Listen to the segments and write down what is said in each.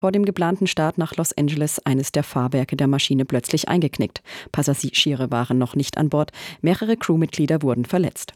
Vor dem geplanten Start nach Los Angeles eines der Fahrwerke der Maschine plötzlich eingeknickt. Passagiere waren noch nicht an Bord, mehrere Crewmitglieder wurden verletzt.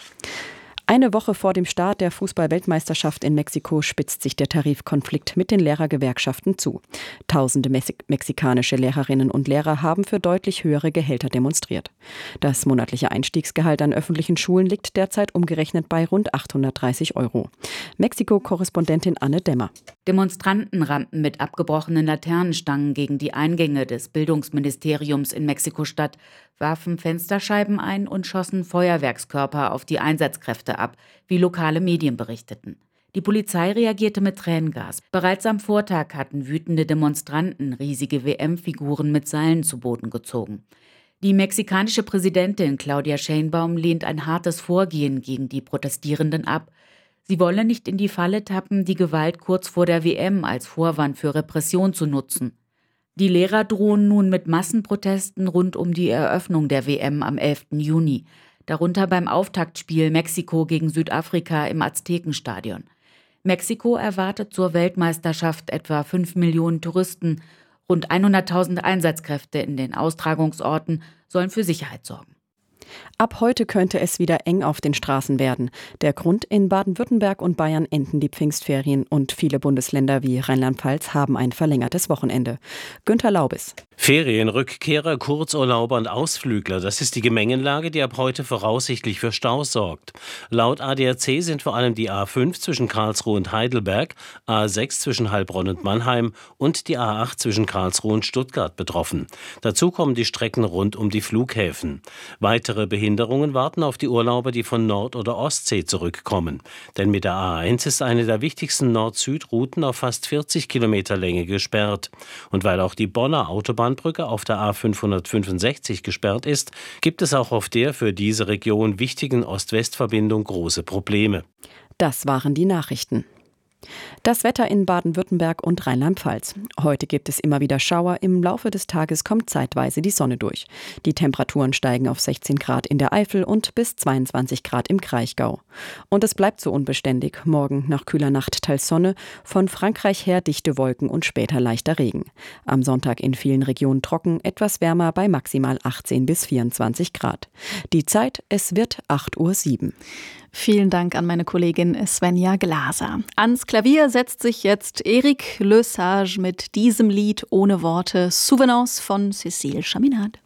Eine Woche vor dem Start der Fußball-Weltmeisterschaft in Mexiko spitzt sich der Tarifkonflikt mit den Lehrergewerkschaften zu. Tausende mexikanische Lehrerinnen und Lehrer haben für deutlich höhere Gehälter demonstriert. Das monatliche Einstiegsgehalt an öffentlichen Schulen liegt derzeit umgerechnet bei rund 830 €. Mexiko-Korrespondentin Anne Dämmer. Demonstranten rannten mit abgebrochenen Laternenstangen gegen die Eingänge des Bildungsministeriums in Mexiko-Stadt, warfen Fensterscheiben ein und schossen Feuerwerkskörper auf die Einsatzkräfte ab, wie lokale Medien berichteten. Die Polizei reagierte mit Tränengas. Bereits am Vortag hatten wütende Demonstranten riesige WM-Figuren mit Seilen zu Boden gezogen. Die mexikanische Präsidentin Claudia Sheinbaum lehnt ein hartes Vorgehen gegen die Protestierenden ab. Sie wolle nicht in die Falle tappen, die Gewalt kurz vor der WM als Vorwand für Repression zu nutzen. Die Lehrer drohen nun mit Massenprotesten rund um die Eröffnung der WM am 11. Juni, darunter beim Auftaktspiel Mexiko gegen Südafrika im Aztekenstadion. Mexiko erwartet zur Weltmeisterschaft etwa 5 Millionen Touristen. Rund 100.000 Einsatzkräfte in den Austragungsorten sollen für Sicherheit sorgen. Ab heute könnte es wieder eng auf den Straßen werden. Der Grund: in Baden-Württemberg und Bayern enden die Pfingstferien und viele Bundesländer wie Rheinland-Pfalz haben ein verlängertes Wochenende. Günter Laubes. Ferienrückkehrer, Kurzurlauber und Ausflügler, das ist die Gemengenlage, die ab heute voraussichtlich für Staus sorgt. Laut ADAC sind vor allem die A5 zwischen Karlsruhe und Heidelberg, A6 zwischen Heilbronn und Mannheim und die A8 zwischen Karlsruhe und Stuttgart betroffen. Dazu kommen die Strecken rund um die Flughäfen. Weitere Behinderungen warten auf die Urlauber, die von Nord- oder Ostsee zurückkommen. Denn mit der A1 ist eine der wichtigsten Nord-Süd-Routen auf fast 40 Kilometer Länge gesperrt. Und weil auch die Bonner Autobahnbrücke auf der A565 gesperrt ist, gibt es auch auf der für diese Region wichtigen Ost-West-Verbindung große Probleme. Das waren die Nachrichten. Das Wetter in Baden-Württemberg und Rheinland-Pfalz. Heute gibt es immer wieder Schauer, im Laufe des Tages kommt zeitweise die Sonne durch. Die Temperaturen steigen auf 16 Grad in der Eifel und bis 22 Grad im Kraichgau. Und es bleibt so unbeständig. Morgen nach kühler Nacht teils Sonne, von Frankreich her dichte Wolken und später leichter Regen. Am Sonntag in vielen Regionen trocken, etwas wärmer bei maximal 18 bis 24 Grad. Die Zeit: es wird 8:07 Uhr. Vielen Dank an meine Kollegin Svenja Glaser. Ans Klavier setzt sich jetzt Eric Le Sage mit diesem Lied ohne Worte, Souvenance von Cécile Chaminade.